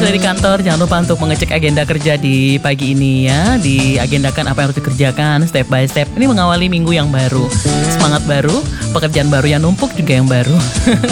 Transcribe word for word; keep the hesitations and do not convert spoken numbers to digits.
sudah di kantor, jangan lupa untuk mengecek agenda kerja di pagi ini ya. Diagendakan apa yang harus dikerjakan step by step. Ini mengawali minggu yang baru. Semangat baru, pekerjaan baru yang numpuk juga yang baru.